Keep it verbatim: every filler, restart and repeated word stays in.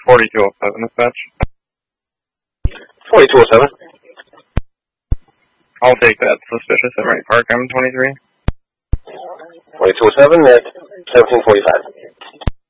forty-two oh seven, dispatch. forty-two oh seven. I'll take that. Suspicious at Wright Park, M twenty-three. forty-two oh seven at seventeen forty-five.